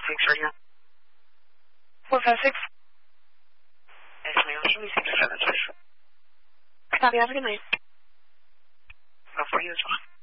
Radio. 456. Yes, ma'am. Can you see the 7 please? Copy. Have a good night. For you as well.